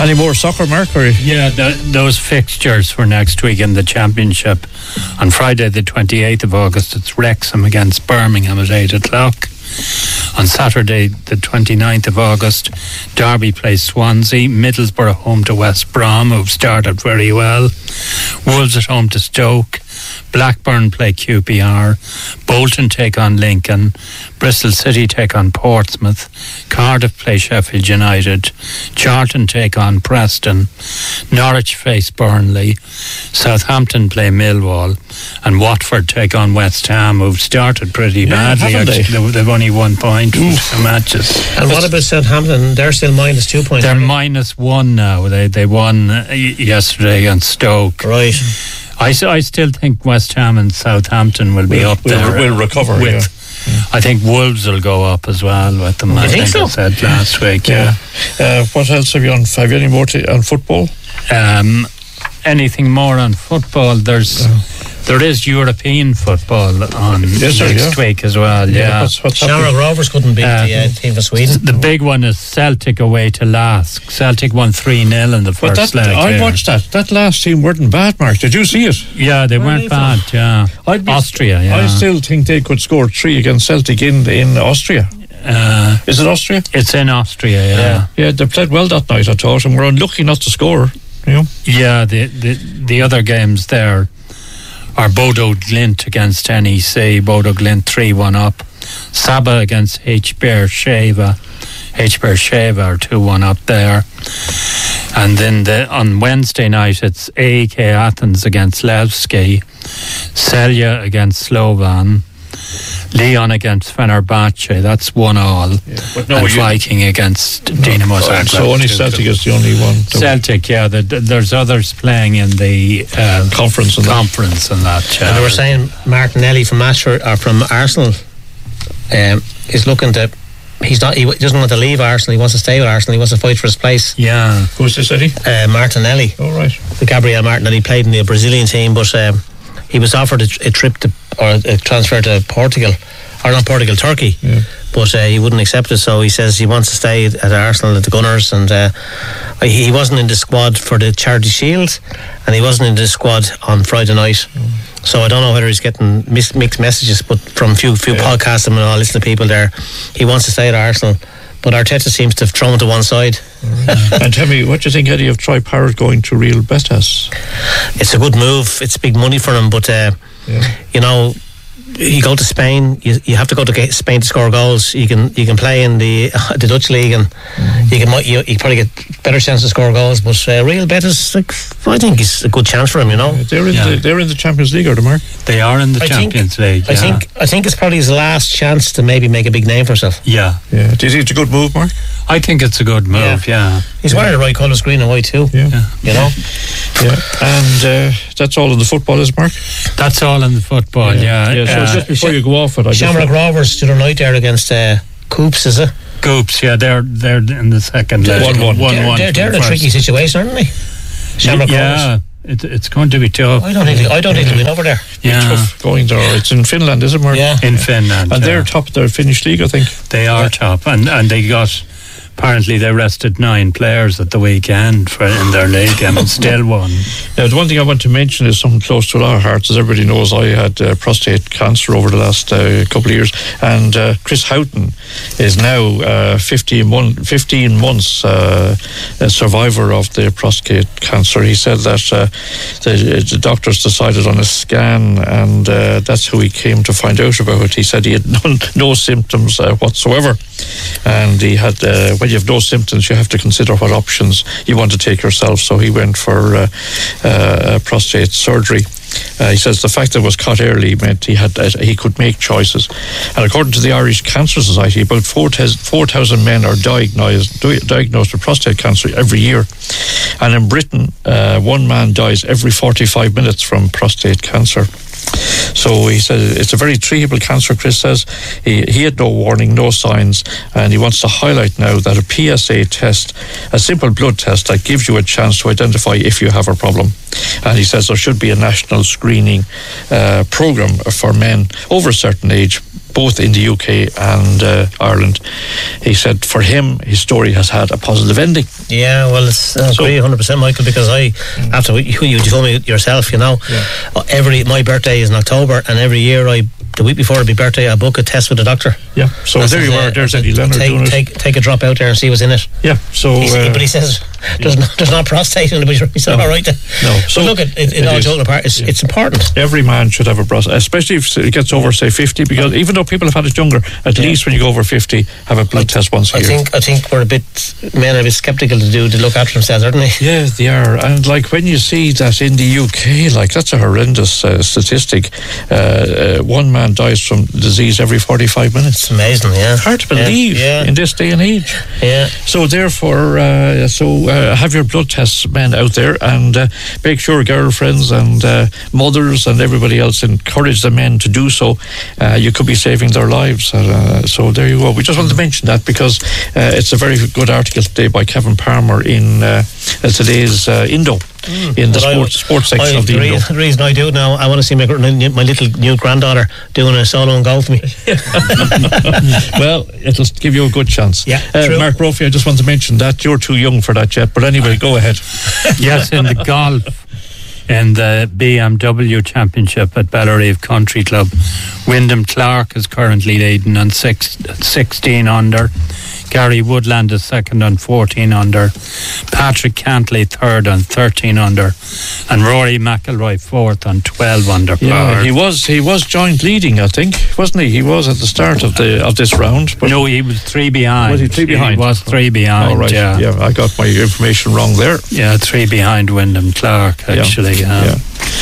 Any more soccer, Mark? Or? Yeah, those fixtures for next week in the Championship. On Friday the 28th of August, it's Wrexham against Birmingham at 8 o'clock. On Saturday the 29th of August, Derby plays Swansea, Middlesbrough home to West Brom, who've started very well, Wolves at home to Stoke, Blackburn play QPR, Bolton take on Lincoln, Bristol City take on Portsmouth, Cardiff play Sheffield United, Charlton take on Preston, Norwich face Burnley, Southampton play Millwall, and Watford take on West Ham, who've started pretty badly. They've only 1 point from 2 matches. And what about Southampton? They're still minus 2 points. They're -1 now. They won yesterday against Stoke. Right. I still think West Ham and Southampton will be up there. Will recover. I think Wolves will go up as well with them. I think so? I said last week. Yeah. What else have you on? Have you any more on football? Anything more on football? There is European football on next week as well. Yeah. Shamrock Rovers couldn't beat the team for Sweden. The big one is Celtic away to Lask. Celtic won 3-0 in the first leg. I watched that. That last team weren't bad, Mark. Did you see it? Yeah, they weren't bad. Yeah. Austria. Yeah. I still think they could score 3 against Celtic in Austria. Is it Austria? It's in Austria. Yeah. Yeah, they played well that night, I thought, and were unlucky not to score. You know? Yeah. The other games there are Bodo Glimt against NEC. Bodo Glimt 3-1 up. Saba against H. Beersheva. H. Beersheva are 2-1 up there. And then on Wednesday night it's AEK Athens against Levski, Celje against Slovan, Lyon against Fenerbahce, that's 1-1. And Viking against Dinamo Zagreb. So only Celtic is the only one. Celtic, there's others playing in the conference and that. And they were saying Martinelli from Arsenal is looking to. He doesn't want to leave Arsenal. He wants to stay with Arsenal. He wants to fight for his place. Yeah. Who's this, Eddie? Martinelli. Oh, right. Gabriel Martinelli played in the Brazilian team, but he was offered a trip or a transfer to Turkey. Yeah. But he wouldn't accept it, so he says he wants to stay at Arsenal at the Gunners, and he wasn't in the squad for the Charity Shield, and he wasn't in the squad on Friday night. So I don't know whether he's getting mixed messages, but from few podcasts and I listen to people there, he wants to stay at Arsenal, but Arteta seems to have thrown to one side. And tell me, what do you think, Eddie, of Troy Parrott going to Real Betis? It's a good move. It's big money for him, but you know, you go to Spain, you have to go to Spain to score goals. You can play in the Dutch league, and you probably get better chance to score goals. But Real Betis, I think it's a good chance for him. You know, they're in the Champions League, or the Mark? They are in the Champions League. I think it's probably his last chance to maybe make a big name for himself. Yeah. Do you think it's a good move, Mark? I think it's a good move. Yeah. He's wearing the right colours, green and white too. Yeah. You know. Yeah. And that's all in the football, is it, Mark? That's all in the football. Yeah. So just before you go off it, Shamrock Rovers the other night there against Coops, is it? Coops, yeah, they're in the second leg. 1-1. They're in a tricky situation, aren't they? Shamrock Rovers. It's going to be tough. I don't think they'll win over there. Yeah, tough going there. It's in Finland, is it, Mark? Yeah, in Finland. And they're top of their Finnish league, I think. They are top, and they got. Apparently they rested 9 players at the weekend in their league and still won. Now, the one thing I want to mention is something close to our hearts. As everybody knows, I had prostate cancer over the last couple of years, and Chris Houghton is now 15 months a survivor of the prostate cancer. He said that the doctors decided on a scan, and that's who he came to find out about it. He said he had no symptoms whatsoever, and he had when you have no symptoms, you have to consider what options you want to take yourself. So he went for prostate surgery. He says the fact that it was caught early meant he could make choices. And according to the Irish Cancer Society, about 4,000 men are diagnosed with prostate cancer every year. And in Britain, 1 man dies every 45 minutes from prostate cancer. So he said it's a very treatable cancer. Chris says he had no warning, no signs, and he wants to highlight now that a PSA test, a simple blood test that gives you a chance to identify if you have a problem. And he says there should be a national screening program for men over a certain age both in the UK and Ireland. He said for him, his story has had a positive ending. Yeah, well, I agree 100%, Michael, because after you told me yourself, my birthday is in October, and every year the week before my birthday, I book a test with the doctor. Yeah, so there you are. There's Eddie Leonard doing it. Take a drop out there and see what's in it. Yeah, so but he says there's not prostate in it. But he said, all right then. No, so look, it all joking apart, it's important. Every man should have a prostate, especially if it gets over, say, 50, because even though people have had it younger, at least when you go over 50, have a blood test once a year. I think men are a bit sceptical to look after themselves, aren't they? Yeah, they are. And like when you see that in the UK, like that's a horrendous statistic. One man dies from disease every 45 minutes. It's amazing, yeah. Hard to believe in this day and age. Yeah. So therefore, have your blood tests, men out there, and make sure girlfriends and mothers and everybody else encourage the men to do so. You could be saving their lives. So there you go. We just wanted to mention that because it's a very good article today by Kevin Palmer in today's Indo. In the sports section of the Indo. The reason I do it now, I want to see my little new granddaughter doing a solo in golf with me. Well, it'll give you a good chance. Yeah, true. Mark Brophy, I just want to mention that you're too young for that yet, but anyway, go ahead. Yes, in the golf, in the BMW Championship at Bellerive Country Club, Wyndham Clark is currently leading on 16 under. Gary Woodland is second on 14 under. Patrick Cantley third on 13 under, and Rory McIlroy fourth on 12 under. Yeah, he was joint leading, I think, wasn't he? He was at the start of this round. But no, he was 3 behind. Was he 3 behind? He was 3 behind. Oh, right. Yeah, I got my information wrong there. Yeah, 3 behind Wyndham Clark, actually. Yeah.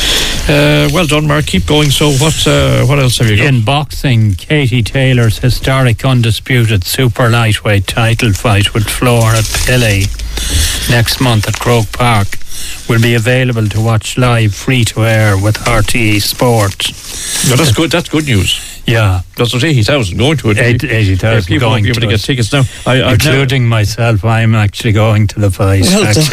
Well done, Mark. Keep going. So what else have you got? In boxing, Katie Taylor's historic undisputed super lightweight title fight with Flora Pillay next month at Croke Park will be available to watch live, free to air with RTE Sport. No, that's good. That's good news. Yeah, that's what 80,000 going to it. 80,000 people going won't be able to get tickets now. Including myself, I'm actually going to the fight.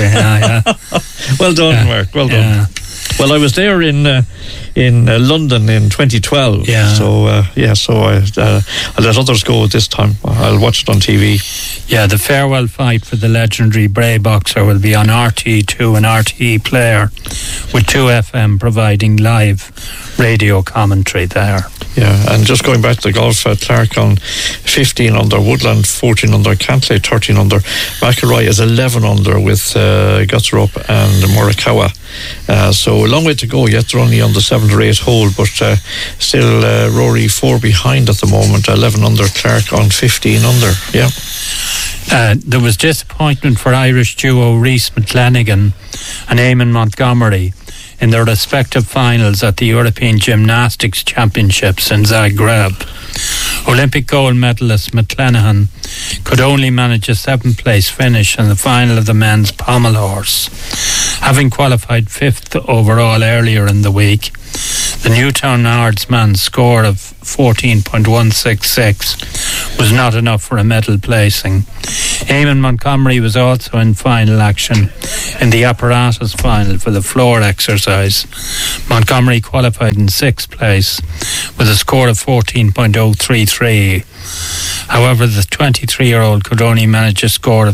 Well done, Mark. Well done. Yeah. Well, I was there in London in 2012. Yeah. So I'll let others go this time. I'll watch it on TV. Yeah, the farewell fight for the legendary Bray boxer will be on RTE2 and RTE Player, with 2FM providing live radio commentary there. Yeah, and just going back to the golf, Clark on 15 under, Woodland 14 under, Cantley 13 under, McIlroy is 11 under with Guthrop and Morikawa. So a long way to go yet. They're only on the 7th or 8th hole, but still Rory 4 behind at the moment, 11 under, Clark on 15 under. Yeah. There was disappointment for Irish duo Rhys McClenaghan and Eamon Montgomery in their respective finals at the European Gymnastics Championships in Zagreb. Olympic gold medalist McClenaghan could only manage a 7th place finish in the final of the men's pommel horse. Having qualified 5th overall earlier in the week, the Newtown Ards man's score of 14.166 was not enough for a medal placing. Eamon Montgomery was also in final action in the apparatus final for the floor exercise. Montgomery qualified in 6th place with a score of 14.033. However, the 23-year-old could only manage a score of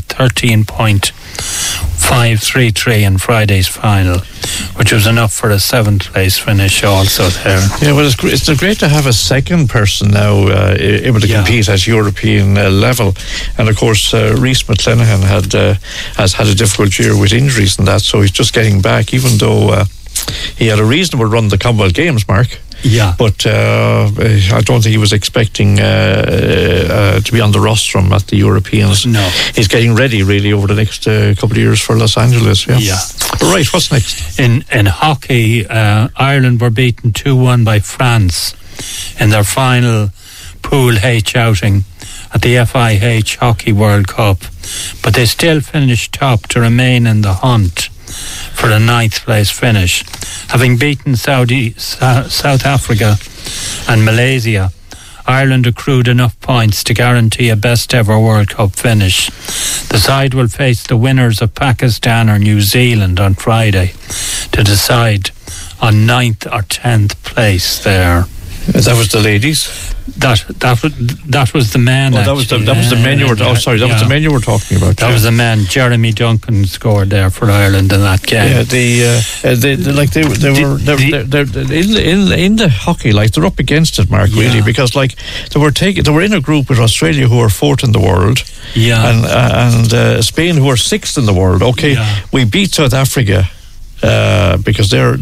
13.533 in Friday's final, which was enough for a 7th place finish also there. Yeah, well, it's great to have a second person now able to compete at European level. And of course, Rhys McClenaghan has had a difficult year with injuries and that, so he's just getting back, even though he had a reasonable run the Commonwealth Games, Mark. Yeah. But I don't think he was expecting to be on the rostrum at the Europeans. No. He's getting ready, really, over the next couple of years for Los Angeles. Yeah. Right, what's next? In hockey, Ireland were beaten 2-1 by France in their final Pool H outing at the FIH Hockey World Cup. But they still finished top to remain in the hunt for a 9th place finish. Having beaten South Africa and Malaysia, Ireland accrued enough points to guarantee a best ever World Cup finish. The side will face the winners of Pakistan or New Zealand on Friday to decide on 9th or 10th place there. That was the ladies. That was the man. That was the man you were. Was the man you were talking about. That was the man. Jeremy Duncan scored there for Ireland in that game. Yeah, they were in the hockey. Like, they're up against it, Mark. Really, because like they were in a group with Australia, who are 4th in the world. Yeah, and Spain, who are 6th in the world. Okay, we beat South Africa. Because they're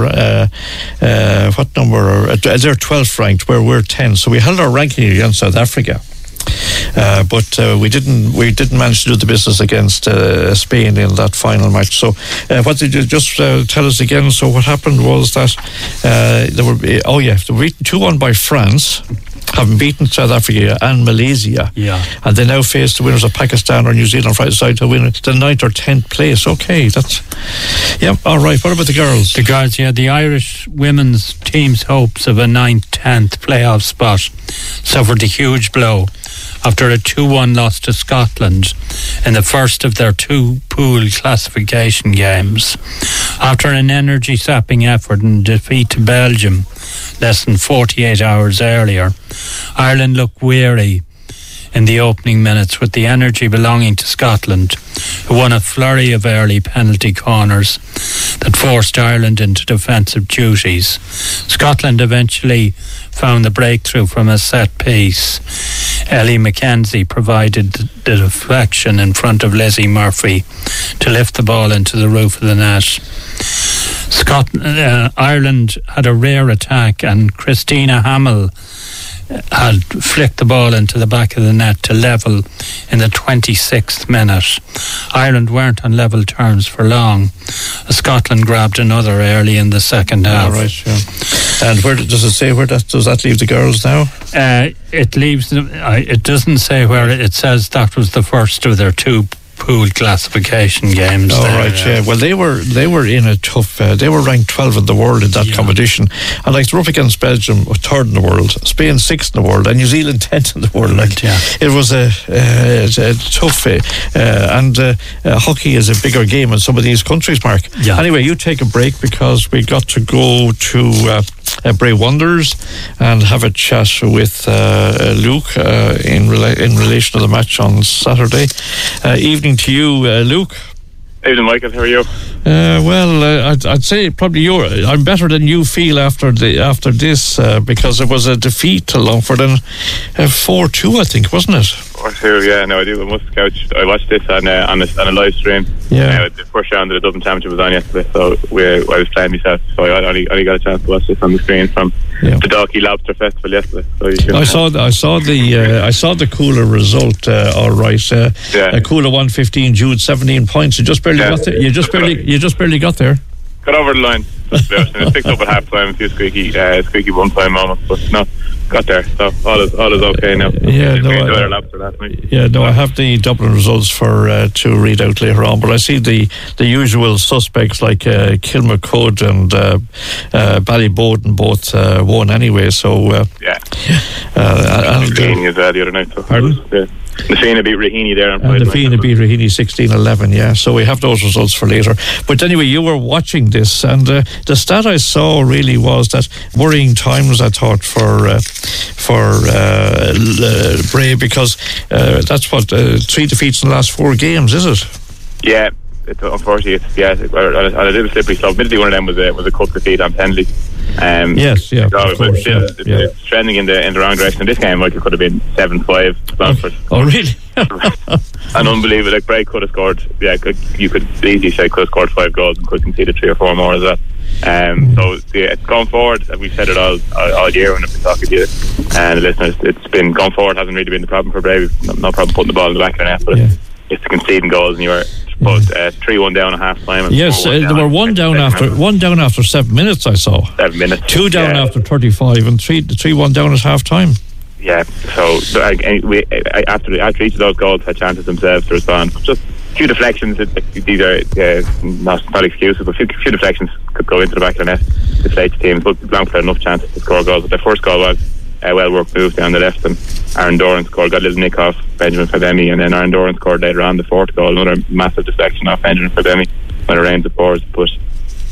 what number? They're 12th ranked, where we're 10. So we held our ranking against South Africa, but we didn't manage to do the business against Spain in that final match. So what did you just tell us again? So what happened was that they were beaten 2-1 by France, having beaten South Africa and Malaysia. And they now face the winners of Pakistan or New Zealand Friday side to win the 9th or 10th place. Okay, that's all right. What about the girls? The girls, the Irish women's team's hopes of a 9th, 10th playoff spot suffered a huge blow after a 2-1 loss to Scotland in the first of their 2 pool classification games. After an energy-sapping effort and defeat to Belgium less than 48 hours earlier, Ireland looked weary in the opening minutes, with the energy belonging to Scotland, who won a flurry of early penalty corners that forced Ireland into defensive duties. Scotland eventually found the breakthrough from a set piece. Ellie McKenzie provided the deflection in front of Lizzie Murphy to lift the ball into the roof of the net. Ireland had a rare attack, and Christina Hamill had flicked the ball into the back of the net to level in the 26th minute. Ireland weren't on level terms for long. Scotland grabbed another early in the second half. Right, yeah. And where does it say where does that leave the girls now? It leaves them. It doesn't say where. It says that was the first of their 2 pool classification games. Well, they were in a tough. They were ranked 12th in the world in that competition, and like they're up against Belgium, 3rd in the world, Spain 6th in the world, and New Zealand 10th in the world. It was a tough. And hockey is a bigger game in some of these countries, Mark. Yeah. Anyway, you take a break because we got to go to Bray Wonders and have a chat with Luke in relation to the match on Saturday. Evening to you, Luke. Evening, Michael. How are you? I'd say probably I'm better than you feel after this because it was a defeat to Longford, and 4-2, I think, wasn't it? 4-2, yeah. No, I do. I must couch. I watched this on a live stream. Yeah. The first round of the Dublin Championship was on yesterday, so I was playing myself, so I only got a chance to watch this on the screen from the Dalkey Lobster Festival yesterday. So I saw the Coola result. All right. Coola 115, Jude 17 points. You just barely got there. You just barely got there. Got over the line. It picked up at half time, a few squeaky 1-time moments, but no, got there. So all is okay now. I have the Dublin results to read out later on, but I see the usual suspects like Kilmacud and Ballyboden both won anyway. So and the other night. So pardon? The Fianna beat Raheny there. And the Fianna beat Raheny 16-11, so we have those results for later. But anyway, you were watching this, and the stat I saw really was that worrying times, I thought, for Bray, because that's what 3 defeats in the last 4 games, is it? Yeah. Unfortunately, on a little slippery slope. Admittedly, one of them was a cup defeat on penalty. It's trending in the wrong direction. In this game, it could have been 7-5 Longford. Oh, really? And unbelievable. Like, Bray could have scored. You could easily say could have scored 5 goals and could have conceded 3 or 4 more as well. Going forward, we've said it all year when I've been talking to you and the listeners. It's been going forward hasn't really been the problem for Bray. We've no problem putting the ball in the back of the net, but it's the conceding goals, and you were 3-1 down at half time. Yes, they were one down after 7 minutes. I saw 7 minutes. 2 down after 35, and 3-1 down at half time. Yeah, so after each of those goals had chances themselves to respond. Just a few deflections. These are not excuses, but a few deflections could go into the back of the net, deflate the teams. But Longford had enough chances to score goals. But their first goal was a well-worked move down the left, and Aaron Doran scored, got a little nick off Benjamin Fabemi, and then Aaron Doran scored later on the 4th goal, another massive deflection off Benjamin Fabemi when it rains it pours. But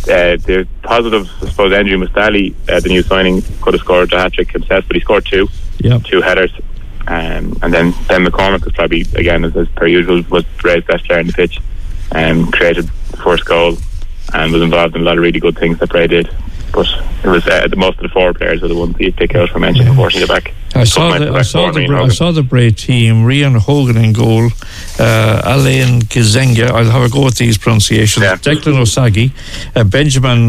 the positive, I suppose, Andrew Mustali, the new signing, could have scored a hat-trick himself, but he scored 2. 2 headers. And then Ben McCormick was probably, again, as per usual, was Bray's best player on the pitch, created the first goal and was involved in a lot of really good things that Bray did. But it was the most of the 4 players are the ones you pick out for mention. Unfortunately, the back. I saw the Bray team. Rian Hogan in goal, Alain Gizenga. I'll have a go at these pronunciations. Declan Osagi, Benjamin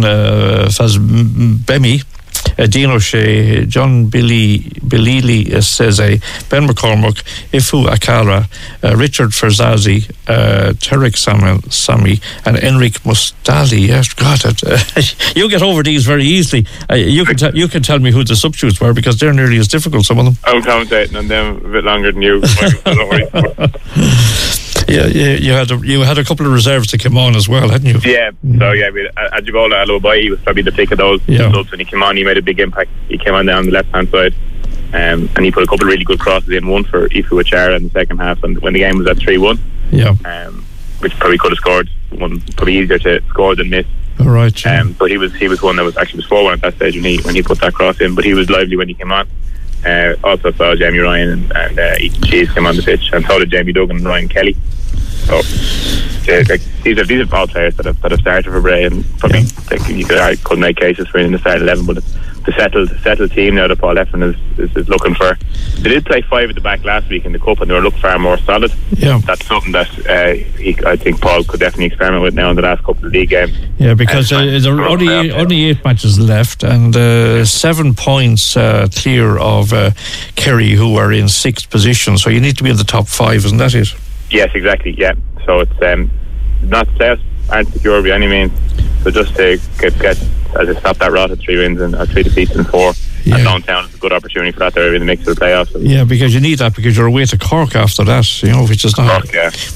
Fazbemi, Dean O'Shea, John Bilili Seze, Ben McCormick, Ifu Akara, Richard Ferzazi, Tarek Sami, and Enric Mustali. Yes, God, you get over these very easily. You can tell me who the substitutes were, because they're nearly as difficult, some of them. I'm commentating on them a bit longer than you. Don't worry. Yeah, you had a couple of reserves that came on as well, hadn't you? Yeah. So Ajibola Alobai was probably the pick of those clubs. When he came on, he made a big impact. He came on down the left hand side, and he put a couple of really good crosses in. One for Ifu Achara in the second half, and when the game was at 3-1, which probably could have scored. One probably easier to score than miss. All right. But he was one that was 4-1 at that stage when he put that cross in. But he was lively when he came on. Also saw Jamie Ryan and Ethan Cheese come on the pitch, and so did Jamie Duggan and Ryan Kelly. So these are all players that have started for Bray, and probably you could make cases for in the start 11. But the settled team now that Paul Effin is looking for. They did play 5 at the back last week in the Cup, and they were looking far more solid. Yeah, that's something that I think Paul could definitely experiment with now in the last couple of league games. Yeah, because there are only 8 matches left, and 7 points clear of Kerry, who are in 6th position. So you need to be in the top 5, isn't that it? Yes, exactly. Yeah. So it's not playoffs aren't secure by any means. So just to get stop that rot at 3 wins and 3 defeats and 4 at Downtown, it's a good opportunity for that. They're in the mix of the playoffs. Yeah, because you need that, because you're away to Cork after that, which is not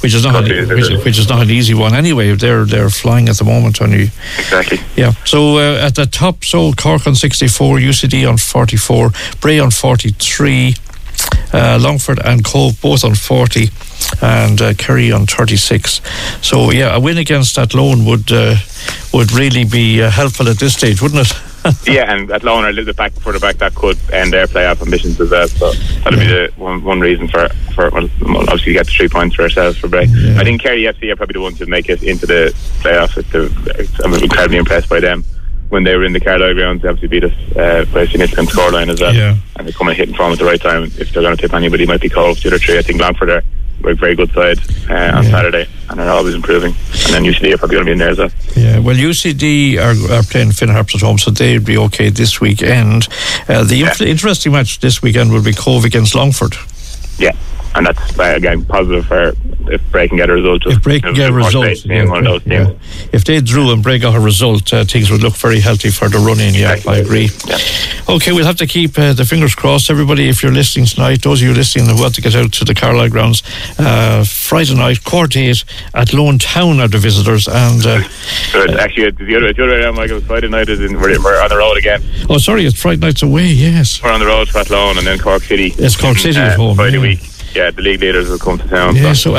an easy one anyway. They're flying at the moment on you. Exactly. Yeah. So at the top, Cork on 64, UCD on 44, Bray on 43. Longford and Cove both on 40, and Kerry on 36. So a win against Athlone would really be helpful at this stage, wouldn't it? Yeah, and Athlone are a little bit back further back, that could end their playoff ambitions as well. So that'll be the one reason for obviously get the 3 points for ourselves for Bray. I think Kerry FC are probably the ones who make it into the playoffs. I'm incredibly impressed by them. When they were in the Carlisle grounds, they obviously beat us by a significant scoreline as well. Yeah. And they come and hit form at the right time. If they're going to tip anybody, it might be Cove. The other 3, I think Longford are a very good side on Saturday, and are always improving. And then UCD are probably going to be in there as well. Yeah, well, UCD are playing Finn Harps at home, so they'd be okay this weekend. The interesting match this weekend will be Cove against Longford. Yeah. And that's, again, positive for if Bray can get a result. If Bray can get a result, one of those teams. If they drew and Bray got a result, things would look very healthy for the run-in. Exactly. I agree. Yeah. Okay, we'll have to keep the fingers crossed. Everybody, if you're listening tonight, those of you listening who want to get out to the Carlisle grounds, Friday night, Quarter 8 at Lone Town are the visitors. And actually, the other way around, Michael, Friday night is we're on the road again. Oh, sorry, it's Friday night's away. Yes, we're on the road to Athlone, and then Cork City. It's Cork City at home Friday week. Yeah, the league leaders will come to town. Yeah, so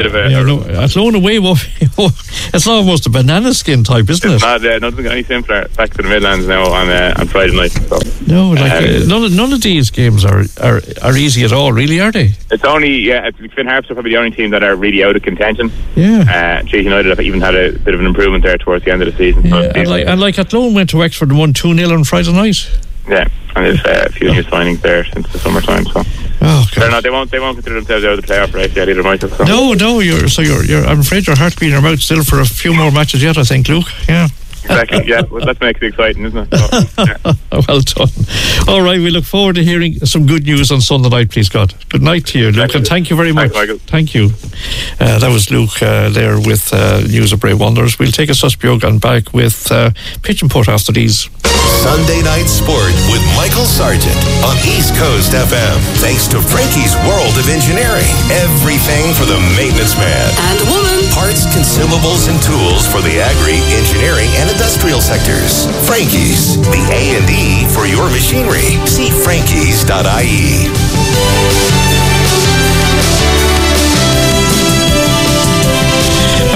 Athlone away, it's almost a banana skin type, isn't it? It's not, nothing any simpler. Back to the Midlands now on Friday night. So. No, none of these games are easy at all, really, are they? It's only, Finn Harps are probably the only team that are really out of contention. Yeah. Treaty United have even had a bit of an improvement there towards the end of the season. Yeah, and like Athlone went to Wexford and won 2-0 on Friday night. Yeah, and there's a few new signings there since the summertime. So, they won't consider themselves out of the playoff race yet either, Michael. So. No, you're. I'm afraid your heart beating about still for a few more matches yet. I think, Luke. Yeah. Exactly, yeah. Well, that makes it exciting, isn't it? So, yeah. Well done. All right, we look forward to hearing some good news on Sunday night, please God. Good night to you, Luke, and thank you very much. Thanks, Michael. Thank you. That was Luke there with news of Bray Wanderers. We'll take a Suspiog and back with Pitch and Putt after these. Sunday Night Sport with Michael Sargent on East Coast FM. Thanks to Frankie's World of Engineering. Everything for the maintenance man and woman. Parts, consumables, and tools for the agri, engineering, and industrial sectors. Frankie's, the A&E for your machinery. See frankies.ie.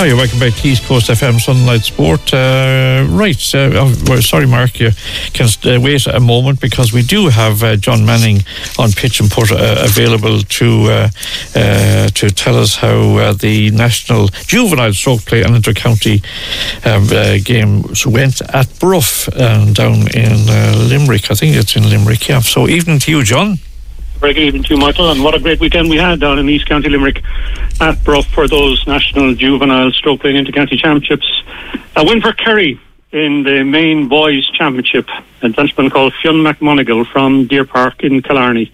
Hi, welcome back to East Coast FM Sunlight Sport. Sorry, Mark, you can wait a moment because we do have John Manning on Pitch and Putt available to tell us how the National Juvenile Stroke Play and Inter-County games went at Bruff down in Limerick. I think it's in Limerick, yeah. So evening to you, John. Very good evening to you, Michael, and what a great weekend we had down in East County Limerick at Bruff for those National Juvenile Stroke Playing Inter-County Championships. A win for Kerry in the main boys championship. A gentleman called Fionn McMonigal from Deer Park in Killarney.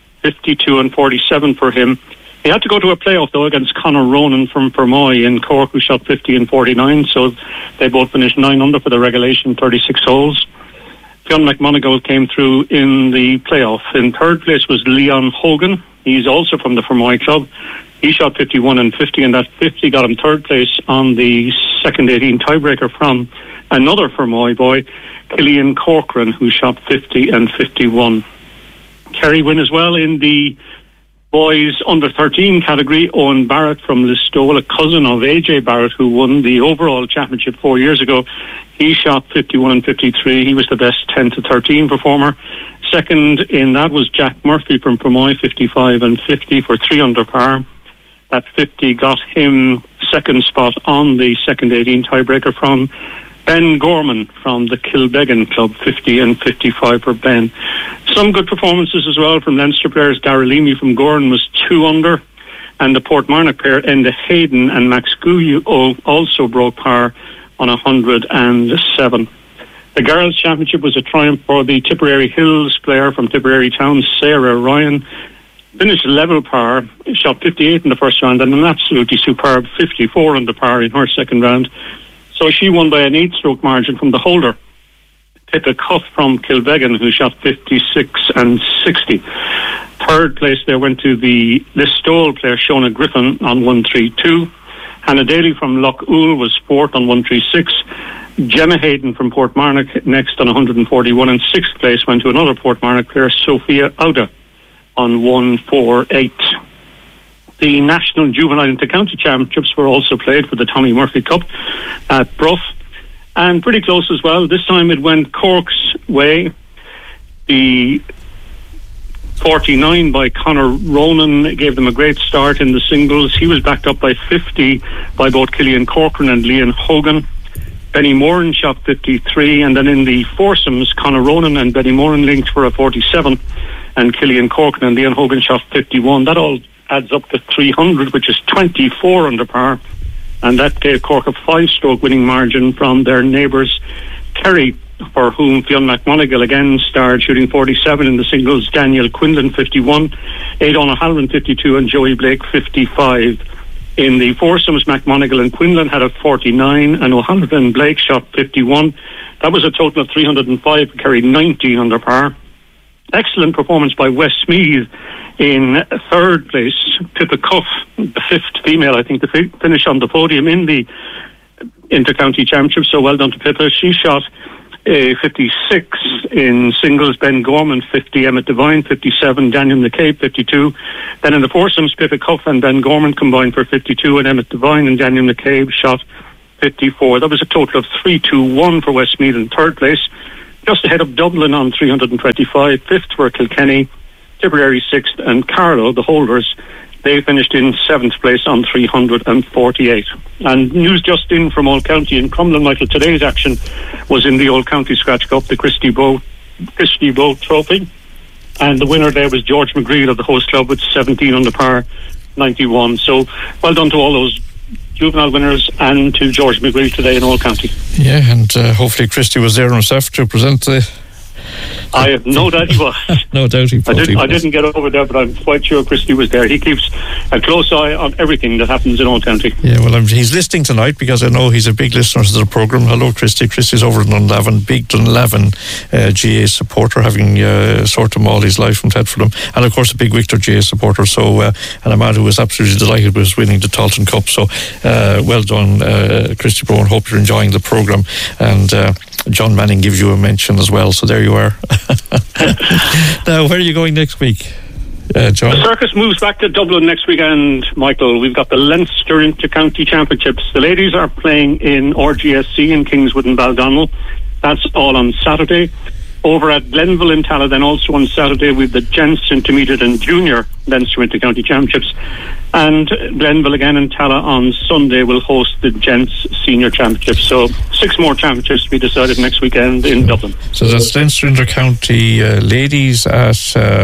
52-47 for him. He had to go to a playoff though against Conor Ronan from Fermoy in Cork, who shot 50-49, so they both finished 9 under for the regulation 36 holes. Fionn McMonigal came through in the playoff. In third place was Leon Hogan. He's also from the Fermoy club. He shot 51-50, and that 50 got him third place on the second 18 tiebreaker from another Fermoy boy, Killian Corcoran, who shot 50-51. Kerry win as well in the boys under 13 category. Owen Barrett from Listowel, a cousin of AJ Barrett, who won the overall championship 4 years ago. He shot 51-53. He was the best 10-13 performer. Second in that was Jack Murphy from Fermoy, 55-50 for 3 under par. That 50 got him second spot on the second 18 tiebreaker from Ben Gorman from the Kilbeggan club, 50-55 for Ben. Some good performances as well from Leinster players. Darragh Leamy from Gowran was 2 under, and the Portmarnock pair, Enda Hayden and Max Guyu, also broke par on 107. The girls' championship was a triumph for the Tipperary Hills player from Tipperary Town, Sarah Ryan. Finished level par, shot 58 in the first round and an absolutely superb 54 under par in her second round. So she won by an 8-stroke margin from the holder, Pippa Cuff from Kilbeggan, who shot 56-60. Third place there went to the Listowel player, Shona Griffin, on 132. Hannah Daly from Loch Oul was fourth on 136. Gemma Hayden from Portmarnock next on 141, and sixth place went to another Portmarnock player, Sophia Auda, on 148. The National Juvenile Inter-County Championships were also played for the Tommy Murphy Cup at Bruff, and pretty close as well. This time it went Cork's way. The 49 by Conor Ronan gave them a great start in the singles. He was backed up by 50 by both Killian Corcoran and Leon Hogan. Benny Moran shot 53, and then in the foursomes, Conor Ronan and Benny Moran linked for a 47, and Killian Corcoran and Leon Hogan shot 51. That all adds up to 300, which is 24 under par, and that gave Cork a 5-stroke winning margin from their neighbours Kerry, for whom Fionn McMonigal again starred, shooting 47 in the singles. Daniel Quinlan 51, Aidan O'Halloran 52, and Joey Blake 55. In the foursomes, McMonigal and Quinlan had a 49, and O'Halloran and Blake shot 51. That was a total of 305, carried 19 under par. Excellent performance by Westmeath in third place. Pippa Cuff, the fifth female, I think, to finish on the podium in the Inter-County Championship. So well done to Pippa. She shot 56 in singles. Ben Gorman 50, Emmett Devine 57, Daniel McCabe 52. Then in the foursomes, Pippa Cuff and Ben Gorman combined for 52, and Emmett Devine and Daniel McCabe shot 54. That was a total of 3-2-1 for Westmeath in third place. Just ahead of Dublin on 325. Fifth were Kilkenny, Tipperary sixth, and Carlow, the holders, they finished in seventh place on 348. And news just in from Old County in Crumlin, Michael. Today's action was in the Old County Scratch Cup, the Christy Boat Trophy. And the winner there was George McGreal of the host club with 17 under par, 91. So well done to all those juvenile winners and to George McGreal today in Old County. Yeah, and hopefully Christy was there himself to present the... I have no doubt he was. No doubt he was. I didn't get over there, but I'm quite sure Christy was there. He keeps a close eye on everything that happens in Old County. Yeah, well, he's listening tonight because I know he's a big listener to the programme. Hello, Christy. Christy's over in Dunlavin, big Dunlavin GA supporter, having sorted him all his life from Tedfordham, and of course a big Victor GA supporter. So, and a man who was absolutely delighted with winning the Talton Cup. So, well done, Christy Brown. Hope you're enjoying the programme, and John Manning gives you a mention as well. So there you are. Now, where are you going next week? John? The circus moves back to Dublin next weekend, Michael. We've got the Leinster Inter-County Championships. The ladies are playing in RGSC in Kingswood and Baldonnel. That's all on Saturday. Over at Glenville in Talla, then also on Saturday, with the Gents Intermediate and Junior Leinster Inter-County Championships. And Glenville again in Talla on Sunday will host the Gents Senior Championships. So 6 more championships to be decided next weekend in Dublin. So that's Leinster Inter-County ladies at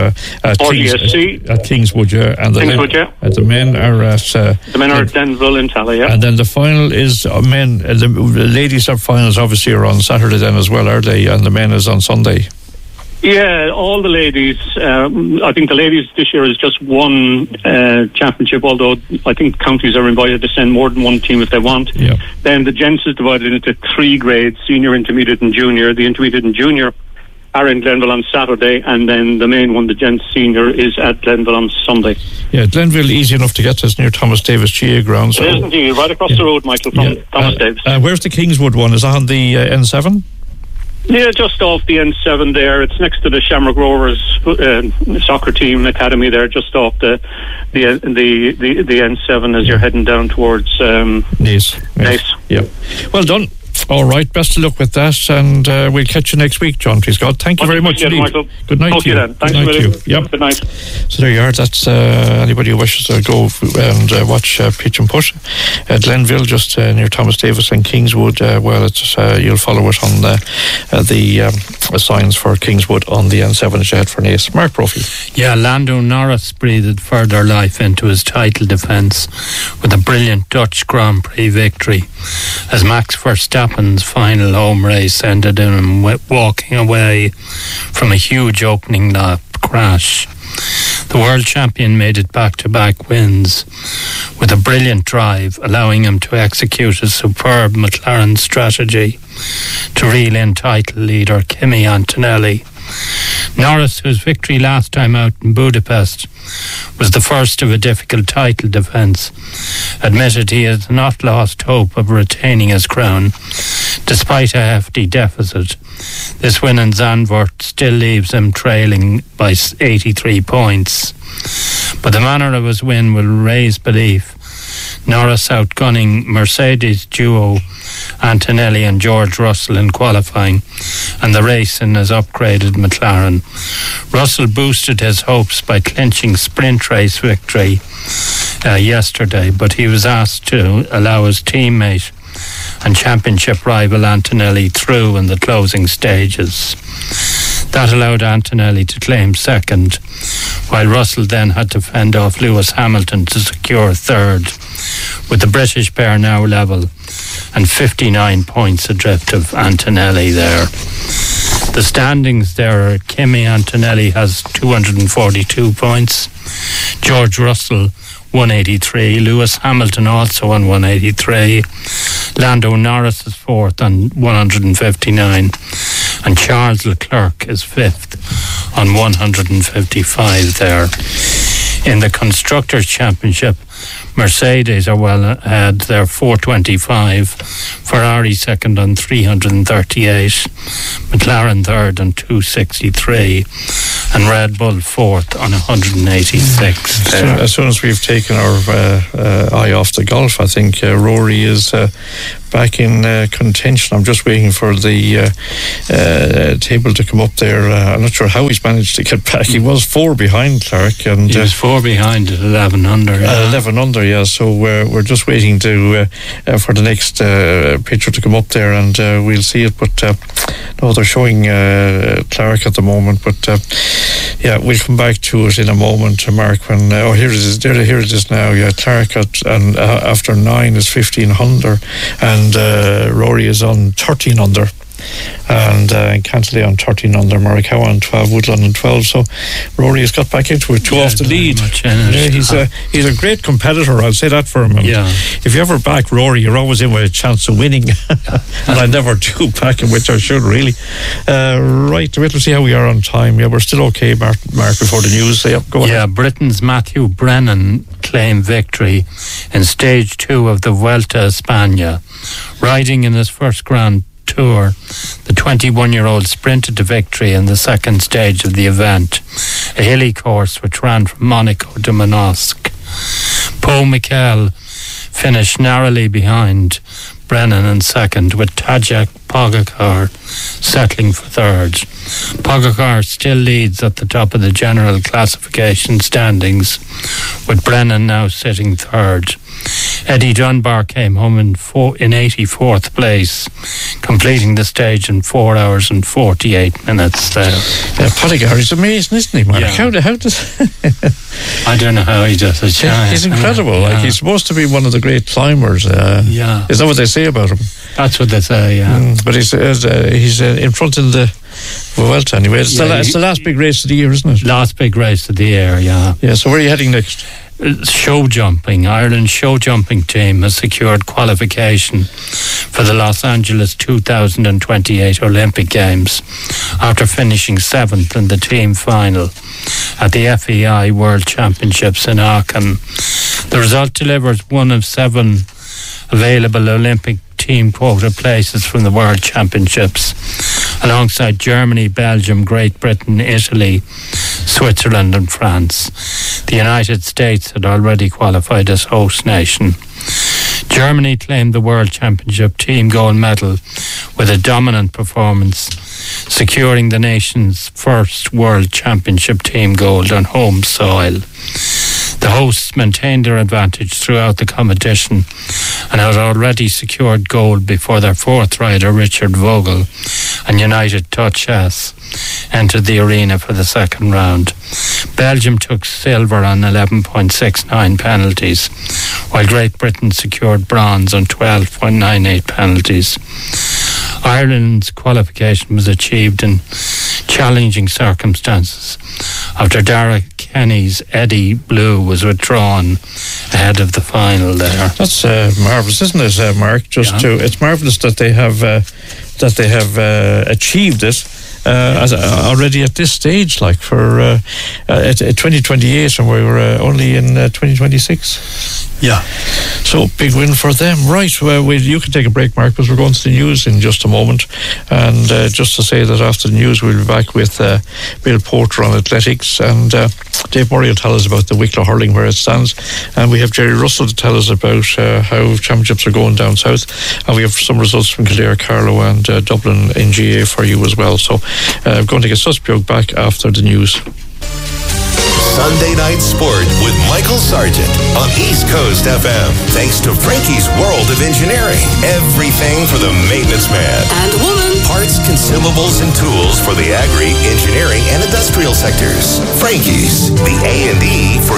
RGSC. At Kingswood, yeah. And the men are at... the men are at Glenville in Talla, yeah. And then the final is men. The ladies are finals obviously are on Saturday then as well, are they? And the men is on Sunday. Yeah, all the ladies. I think the ladies this year is just one championship, although I think counties are invited to send more than one team if they want. Yeah. Then the gents is divided into 3 grades, senior, intermediate and junior. The intermediate and junior are in Glenville on Saturday, and then the main one, the gents senior, is at Glenville on Sunday. Yeah, Glenville, easy enough to get to. It's near Thomas Davis GA ground. So. It is indeed, right across the road, Michael, from Thomas Davis. Where's the Kingswood one? Is that on the N7? Yeah, just off the N7 there. It's next to the Shamrock Rovers soccer team academy there, just off the N7 as you're heading down towards Nice. Yeah. Well done. All right, best of luck with that, and we'll catch you next week, John, please God. Thank you very much indeed. Michael. Good night to you. Then. Thanks to you. Yep. Good night. So there you are. That's anybody who wishes to go and watch Pitch and Push at Glenville, just near Thomas Davis and Kingswood. Well, it's you'll follow it on the signs for Kingswood on the N7 as you head for Naas. Mark Brophy. Yeah, Lando Norris breathed further life into his title defence with a brilliant Dutch Grand Prix victory as Max Verstappen's final home race ended in him walking away from a huge opening lap crash. The world champion made it back-to-back wins with a brilliant drive, allowing him to execute a superb McLaren strategy to reel in title leader Kimi Antonelli. Norris, whose victory last time out in Budapest was the first of a difficult title defence, admitted he has not lost hope of retaining his crown despite a hefty deficit. This win in Zandvoort still leaves him trailing by 83 points, but the manner of his win will raise belief. Norris outgunning Mercedes duo Antonelli and George Russell in qualifying, and the race in his upgraded McLaren. Russell boosted his hopes by clinching sprint race victory yesterday, but he was asked to allow his teammate and championship rival Antonelli through in the closing stages. That allowed Antonelli to claim second, while Russell then had to fend off Lewis Hamilton to secure third, with the British pair now level and 59 points adrift of Antonelli there. The standings there are Kimi Antonelli has 242 points, George Russell 183, Lewis Hamilton also on 183, Lando Norris is fourth on 159, and Charles Leclerc is fifth on 155 there. In the Constructors' Championship, Mercedes are well ahead. They're 425, Ferrari second on 338, McLaren third on 263, and Red Bull fourth on 186. As soon as we've taken our eye off the golf, I think Rory is back in contention. I'm just waiting for the table to come up there. I'm not sure how he's managed to get back. He was 4 behind Clark, and he was 4 behind at 11 under. 11 under, yeah. So we're just waiting to for the next picture to come up there, and we'll see it. But no, they're showing Clark at the moment. But yeah, we'll come back to it in a moment, Mark. When here it is. Here it is now. Yeah, Clark after 9 is 15 under, and Rory is on 13 under. And Cantley on 13 under, Morikawa on 12, Woodland on 12. So Rory has got back into it, 2 off the lead. He's a great competitor, I'll say that for him. And if you ever back Rory, you're always in with a chance of winning. And I never do back him, which I should really. Right, we'll see how we are on time. Yeah, we're still okay, Mark, before the news. Go ahead. Yeah, Britain's Matthew Brennan claimed victory in stage 2 of the Vuelta a España, riding in his first Grand Tour, the 21-year-old sprinted to victory in the second stage of the event, a hilly course which ran from Monaco to Manosque. Paul Michael finished narrowly behind Brennan in second, with Tadej Pogacar settling for third. Pogacar still leads at the top of the general classification standings, with Brennan now sitting third. Eddie Dunbar came home in 84th place, completing the stage in 4 hours and 48 minutes there. Pogacar is amazing, isn't he, Mark? Yeah. How does... I don't know how he does it. He's incredible. Like, he's supposed to be one of the great climbers. Yeah. Is that what they say about him? That's what they say, yeah. But he's in front in the Vuelta anyway. It's the last big race of the year, isn't it? Last big race of the year, yeah. Yeah, so where are you heading next? Show jumping. Ireland's show jumping team has secured qualification for the Los Angeles 2028 Olympic Games after finishing 7th in the team final at the FEI World Championships in Aachen. The result delivers one of 7 available Olympic team quota places from the World Championships, alongside Germany, Belgium, Great Britain, Italy, Switzerland and France. The United States had already qualified as host nation. Germany claimed the World Championship team gold medal with a dominant performance, securing the nation's first World Championship team gold on home soil. The hosts maintained their advantage throughout the competition and had already secured gold before their 4th rider, Richard Vogel, and United Touchas entered the arena for the second round. Belgium took silver on 11.69 penalties, while Great Britain secured bronze on 12.98 penalties. Ireland's qualification was achieved in challenging circumstances after Dara Kenny's Eddie Blue was withdrawn ahead of the final there. That's marvellous, isn't it, Mark? It's marvellous that they have achieved it already at this stage, like for at 2028, and we were only in 2026. Yeah. So big win for them. Right, well, you can take a break, Mark, because we're going to the news in just a moment. And just to say that after the news, we'll be back with Bill Porter on athletics, and Dave Murray will tell us about the Wicklow hurling, where it stands. And we have Jerry Russell to tell us about how championships are going down south. And we have some results from Kildare, Carlow and Dublin in GA for you as well. So I'm going to get Suspiog back after the news. Sunday Night Sport with Michael Sargent on East Coast FM. Thanks to Frankie's World of Engineering. Everything for the maintenance man and woman. Parts, consumables, and tools for the agri, engineering, and industrial sectors. Frankie's, the A&E for